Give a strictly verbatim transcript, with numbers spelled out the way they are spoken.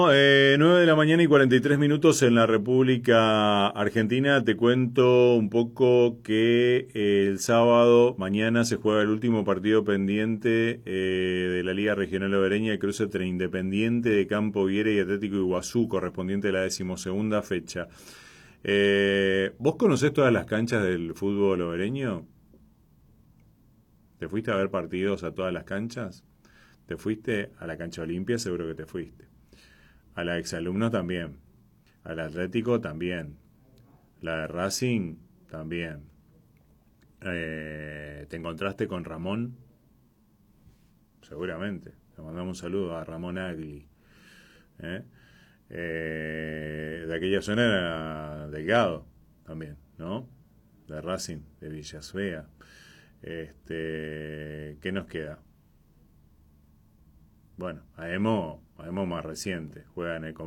Eh, nueve de la mañana y cuarenta y tres minutos en la República Argentina. Te cuento un poco que eh, el sábado, mañana, se juega el último partido pendiente eh, de la Liga Regional Obereña, el cruce entre Independiente de Campo Viera y Atlético Iguazú, correspondiente a la decimosegunda fecha. Eh, ¿Vos conocés todas las canchas del fútbol obereño? ¿Te fuiste a ver partidos a todas las canchas? ¿Te fuiste a la cancha Olimpia? Seguro que te fuiste. A la exalumno también. Al Atlético también. La de Racing también. Eh, ¿Te encontraste con Ramón? Seguramente. Le mandamos un saludo a Ramón Agli. ¿Eh? Eh, de aquella zona era Delgado también, ¿no? De Racing, de Villasvea. Este, ¿qué nos queda? Bueno, a Emo, a Emo más reciente. Juega en el